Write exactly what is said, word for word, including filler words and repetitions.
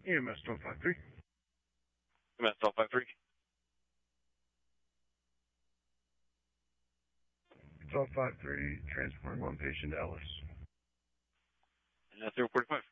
E M S twelve five three. E M S twelve five three. twelve five three, transporting one patient, Ellis. And that's zero forty-five.